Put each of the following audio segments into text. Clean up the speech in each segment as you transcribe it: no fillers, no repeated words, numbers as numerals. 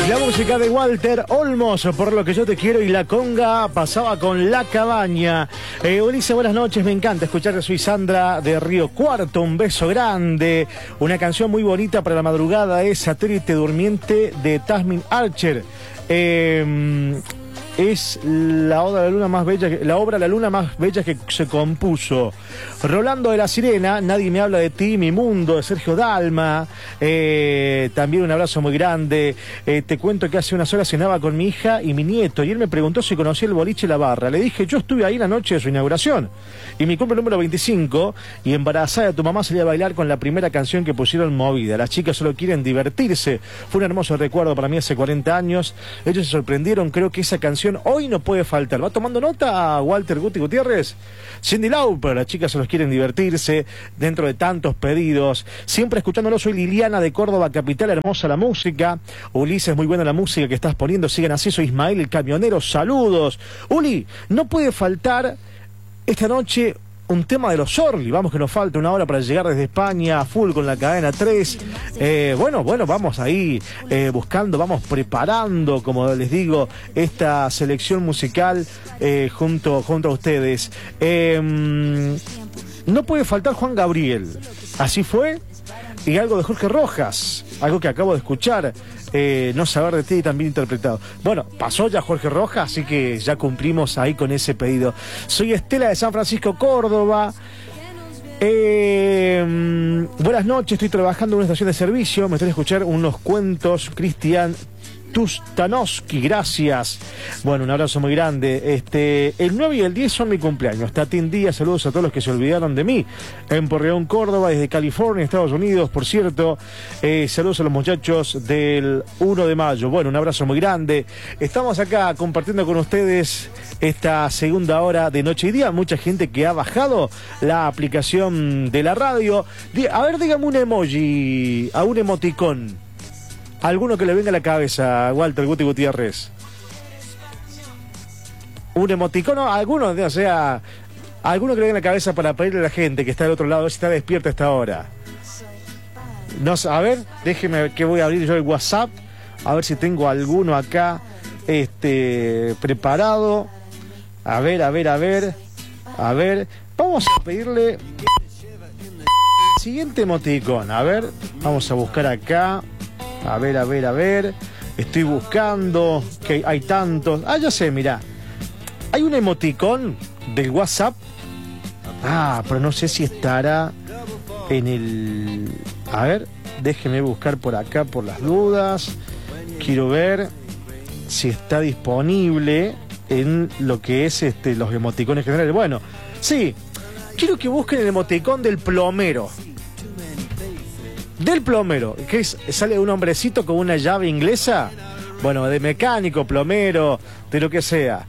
La música de Walter Olmos, Por lo que yo te quiero, y la conga pasaba con La Cabaña. Ulises, buenas noches, me encanta escucharte, soy Sandra de Río Cuarto, un beso grande. Una canción muy bonita para la madrugada es Satélite Durmiente de Tasmin Archer. Es la obra La Luna más bella que se compuso. Rolando de la Sirena, Nadie me habla de ti, Mi mundo, de Sergio Dalma. También un abrazo muy grande. Te cuento que hace unas horas cenaba con mi hija y mi nieto, y él me preguntó si conocía el boliche La Barra. Le dije, yo estuve ahí la noche de su inauguración, y mi cumple número 25, y embarazada de tu mamá salía a bailar con la primera canción que pusieron movida. Las chicas solo quieren divertirse. Fue un hermoso recuerdo para mí hace 40 años. Ellos se sorprendieron, creo que esa canción hoy no puede faltar. ¿Va tomando nota Walter Guti Gutiérrez? Cyndi Lauper, las chicas solo quieren divertirse dentro de tantos pedidos. Siempre escuchándolo, soy Liliana de Córdoba Capital, hermosa la música. Ulises, muy buena la música que estás poniendo, sigan así, soy Ismael el camionero, saludos. Uli, no puede faltar esta noche un tema de los Orly. Vamos que nos falta una hora para llegar desde España a full con la cadena 3. Bueno, vamos ahí buscando, vamos preparando, como les digo, esta selección musical junto a ustedes. No puede faltar Juan Gabriel, Así fue, y algo de Jorge Rojas, algo que acabo de escuchar, No saber de ti, también interpretado. Bueno, pasó ya Jorge Rojas, así que ya cumplimos ahí con ese pedido. Soy Estela de San Francisco, Córdoba. Buenas noches, estoy trabajando en una estación de servicio, me estoy a escuchar unos cuentos, Cristian Tustanowski, gracias. Bueno, un abrazo muy grande. El 9 y el 10 son mi cumpleaños. Tatín Díaz, saludos a todos los que se olvidaron de mí. En Porreón, Córdoba, desde California, Estados Unidos, por cierto. Saludos a los muchachos del 1 de mayo. Bueno, un abrazo muy grande. Estamos acá compartiendo con ustedes esta segunda hora de Noche y Día. Mucha gente que ha bajado la aplicación de la radio. A ver, dígame un emoji, a un emoticón. Alguno que le venga a la cabeza, Walter Guti Gutiérrez. Un emoticono, alguno, o sea, alguno que le venga a la cabeza para pedirle a la gente que está del otro lado, a ver si está despierta a esta hora. No, a ver, déjeme que voy a abrir yo el WhatsApp, a ver si tengo alguno acá, preparado. A ver. Vamos a pedirle el siguiente emoticón. A ver, vamos a buscar acá. A ver. Estoy buscando, que hay tantos. Ya sé, mirá. Hay un emoticón del WhatsApp. Pero no sé si estará en el... A ver, déjeme buscar por acá por las dudas. Quiero ver si está disponible en lo que es los emoticones generales. Bueno, sí. Quiero que busquen el emoticón del plomero. Del plomero, que sale un hombrecito con una llave inglesa, bueno, de mecánico, plomero, de lo que sea.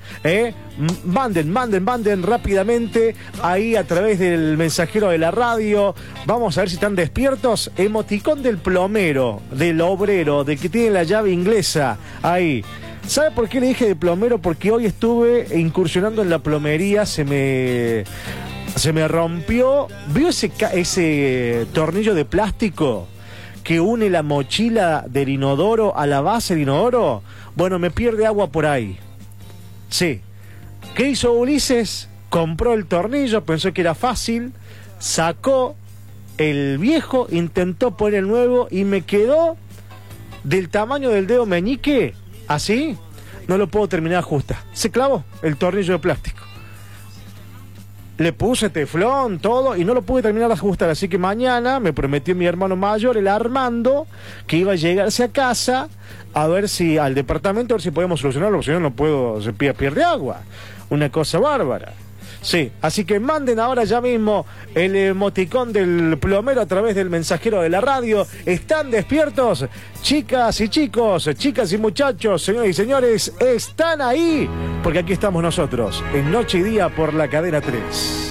Manden rápidamente ahí a través del mensajero de la radio. Vamos a ver si están despiertos. Emoticón del plomero, del obrero, del que tiene la llave inglesa, ahí. ¿Sabe por qué le dije de plomero? Porque hoy estuve incursionando en la plomería, se me rompió. ¿Vio ese tornillo de plástico que une la mochila del inodoro a la base del inodoro? Bueno, me pierde agua por ahí. Sí. ¿Qué hizo Ulises? Compró el tornillo, pensó que era fácil, sacó el viejo, intentó poner el nuevo y me quedó del tamaño del dedo meñique, así. No lo puedo terminar de ajustar. Se clavó el tornillo de plástico. Le puse teflón, todo, y no lo pude terminar de ajustar. Así que mañana me prometió mi hermano mayor, el Armando, que iba a llegarse a casa a ver si, al departamento, a ver si podemos solucionarlo, porque si no, no puedo, se pierde agua. Una cosa bárbara. Sí, así que manden ahora ya mismo el emoticón del plomero a través del mensajero de la radio. ¿Están despiertos? Chicas y chicos, chicas y muchachos, señores y señores, están ahí, porque aquí estamos nosotros, en Noche y Día por la cadena 3.